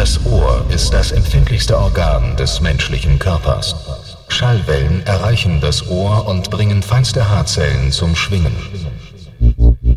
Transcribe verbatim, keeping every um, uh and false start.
Das Ohr ist das empfindlichste Organ des menschlichen Körpers. Schallwellen erreichen das Ohr und bringen feinste Haarzellen zum Schwingen.